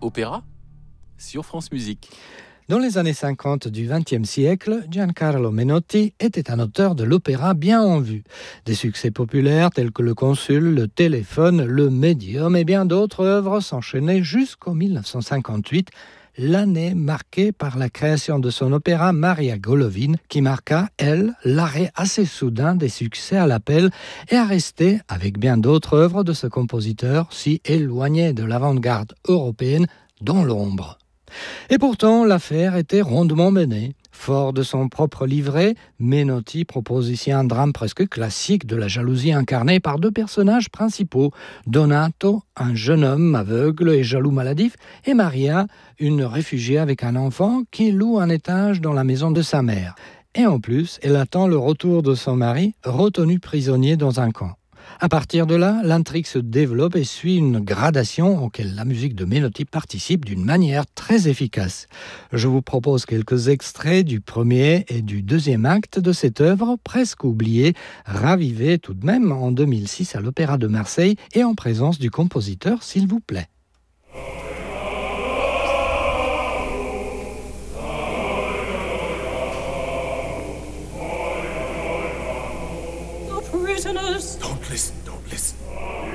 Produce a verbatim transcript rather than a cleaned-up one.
Opéra sur France Musique. Dans les années cinquante du vingtième siècle, Giancarlo Menotti était un auteur de l'opéra bien en vue. Des succès populaires tels que Le Consul, Le Téléphone, Le Médium et bien d'autres œuvres s'enchaînaient jusqu'en dix-neuf cent cinquante-huit, l'année marquée par la création de son opéra Maria Golovine, qui marqua, elle, l'arrêt assez soudain des succès à l'appel et a resté, avec bien d'autres œuvres de ce compositeur, si éloigné de l'avant-garde européenne, dans l'ombre. Et pourtant, l'affaire était rondement menée. Fort de son propre livret, Menotti propose ici un drame presque classique de la jalousie incarnée par deux personnages principaux. Donato, un jeune homme aveugle et jaloux maladif, et Maria, une réfugiée avec un enfant qui loue un étage dans la maison de sa mère. Et en plus, elle attend le retour de son mari, retenu prisonnier dans un camp. À partir de là, l'intrigue se développe et suit une gradation auquel la musique de Menotti participe d'une manière très efficace. Je vous propose quelques extraits du premier et du deuxième acte de cette œuvre, presque oubliée, ravivée tout de même en deux mille six à l'Opéra de Marseille et en présence du compositeur, s'il vous plaît. Don't listen, don't listen.